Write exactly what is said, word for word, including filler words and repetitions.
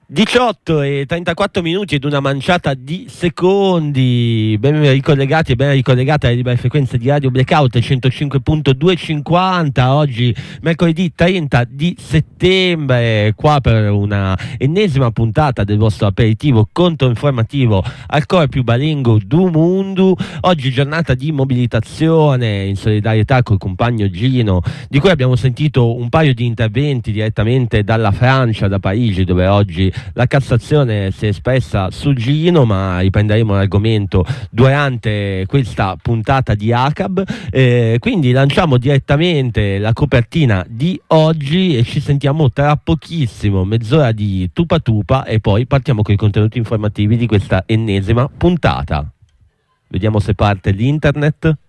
diciotto e trentaquattro minuti ed una manciata di secondi. Ben ricollegati e ben ricollegate alle libere frequenze di Radio Blackout centocinque virgola duecentocinquanta. Oggi mercoledì trenta di settembre, qua per una ennesima puntata del vostro aperitivo controinformativo al cuore più balengo du mondo. Oggi giornata di mobilitazione in solidarietà col compagno Gino, di cui abbiamo sentito un paio di interventi direttamente dalla Francia, da Parigi, dove oggi la Cassazione si è espressa su Gino, ma riprenderemo l'argomento durante questa puntata di A C A B. Eh, quindi lanciamo direttamente la copertina di oggi e ci sentiamo tra pochissimo, mezz'ora di tupa tupa, e poi partiamo con i contenuti informativi di questa ennesima puntata. Vediamo se parte l'internet.